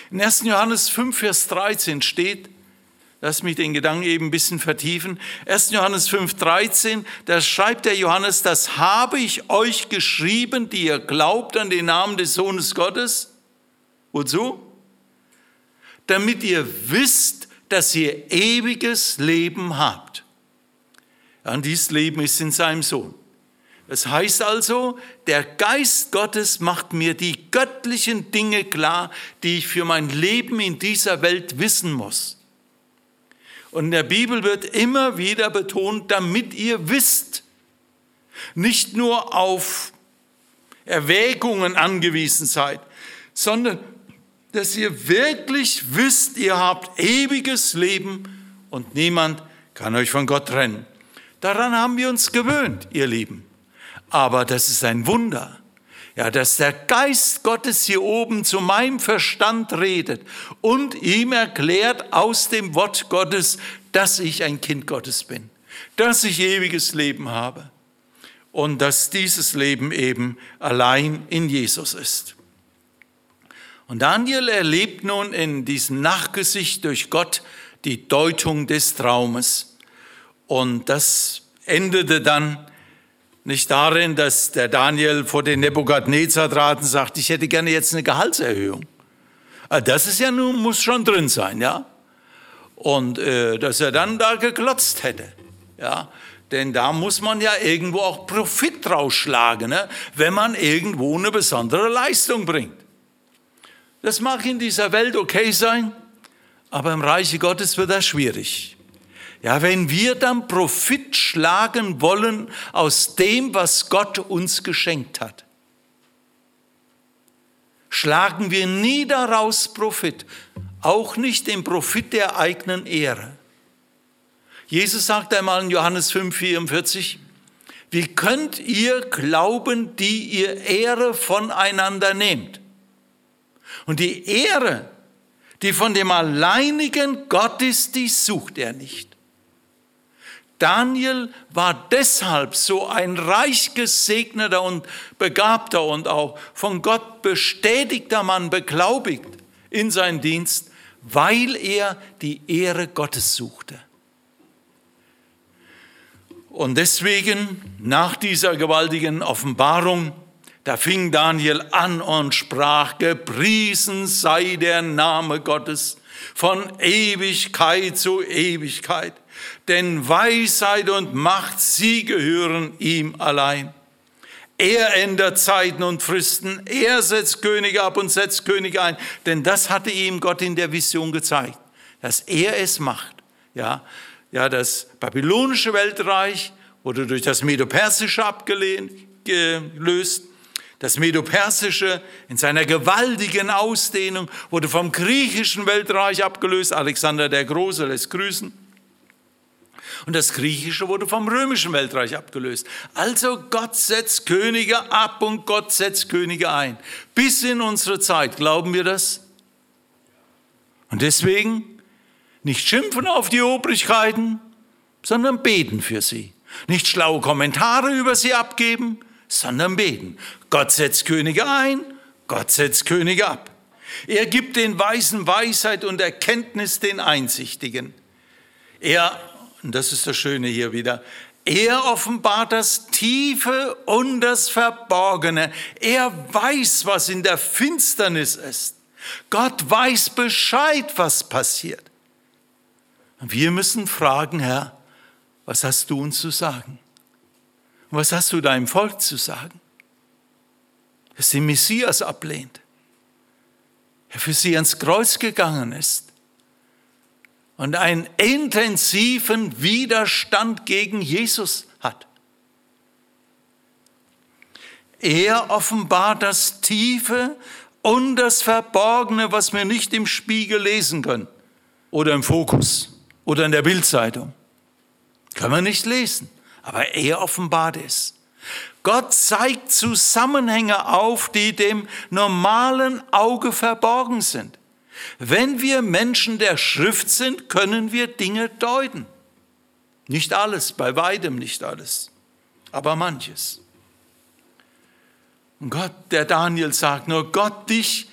In 1. Johannes 5, Vers 13 steht, lass mich den Gedanken eben ein bisschen vertiefen. 1. Johannes 5, 13, da schreibt der Johannes, das habe ich euch geschrieben, die ihr glaubt an den Namen des Sohnes Gottes. Wozu? Damit ihr wisst, dass ihr ewiges Leben habt. Ja, und dieses Leben ist in seinem Sohn. Das heißt also, der Geist Gottes macht mir die göttlichen Dinge klar, die ich für mein Leben in dieser Welt wissen muss. Und in der Bibel wird immer wieder betont, damit ihr wisst, nicht nur auf Erwägungen angewiesen seid, sondern dass ihr wirklich wisst, ihr habt ewiges Leben und niemand kann euch von Gott trennen. Daran haben wir uns gewöhnt, ihr Lieben. Aber das ist ein Wunder, ja, dass der Geist Gottes hier oben zu meinem Verstand redet und ihm erklärt aus dem Wort Gottes, dass ich ein Kind Gottes bin, dass ich ewiges Leben habe und dass dieses Leben eben allein in Jesus ist. Und Daniel erlebt nun in diesem Nachgesicht durch Gott die Deutung des Traumes. Und das endete dann nicht darin, dass der Daniel vor den Nebukadnezar trat und sagt, ich hätte gerne jetzt eine Gehaltserhöhung. Das ist ja nun, muss schon drin sein, ja. Und dass er dann da geklotzt hätte, ja. Denn da muss man ja irgendwo auch Profit rausschlagen, ne? Wenn man irgendwo eine besondere Leistung bringt. Das mag in dieser Welt okay sein, aber im Reiche Gottes wird das schwierig. Ja, wenn wir dann Profit schlagen wollen aus dem, was Gott uns geschenkt hat, schlagen wir nie daraus Profit, auch nicht den Profit der eigenen Ehre. Jesus sagt einmal in Johannes 5,44, wie könnt ihr glauben, die ihr Ehre voneinander nehmt? Und die Ehre, die von dem alleinigen Gott ist, die sucht er nicht. Daniel war deshalb so ein reich gesegneter und begabter und auch von Gott bestätigter Mann, beglaubigt in seinem Dienst, weil er die Ehre Gottes suchte. Und deswegen, nach dieser gewaltigen Offenbarung, da fing Daniel an und sprach, gepriesen sei der Name Gottes von Ewigkeit zu Ewigkeit. Denn Weisheit und Macht, sie gehören ihm allein. Er ändert Zeiten und Fristen, er setzt Könige ab und setzt Könige ein. Denn das hatte ihm Gott in der Vision gezeigt, dass er es macht. Ja, das babylonische Weltreich wurde durch das Medo-Persische abgelöst. Das Medo-Persische in seiner gewaltigen Ausdehnung wurde vom griechischen Weltreich abgelöst. Alexander der Große lässt grüßen. Und das Griechische wurde vom römischen Weltreich abgelöst. Also Gott setzt Könige ab und Gott setzt Könige ein. Bis in unsere Zeit, glauben wir das? Und deswegen nicht schimpfen auf die Obrigkeiten, sondern beten für sie. Nicht schlaue Kommentare über sie abgeben, sondern beten. Gott setzt Könige ein, Gott setzt Könige ab. Er gibt den Weisen Weisheit und Erkenntnis den Einsichtigen. Und das ist das Schöne hier wieder, er offenbart das Tiefe und das Verborgene. Er weiß, was in der Finsternis ist. Gott weiß Bescheid, was passiert. Und wir müssen fragen, Herr, was hast du uns zu sagen? Und was hast du deinem Volk zu sagen? Dass den Messias ablehnt, der für sie ans Kreuz gegangen ist und einen intensiven Widerstand gegen Jesus hat. Er offenbart das Tiefe und das Verborgene, was wir nicht im Spiegel lesen können oder im Fokus oder in der Bildzeitung. Können wir nicht lesen, aber er offenbart es. Gott zeigt Zusammenhänge auf, die dem normalen Auge verborgen sind. Wenn wir Menschen der Schrift sind, können wir Dinge deuten. Nicht alles, bei weitem nicht alles, aber manches. Und Gott, der Daniel sagt nur, Gott dich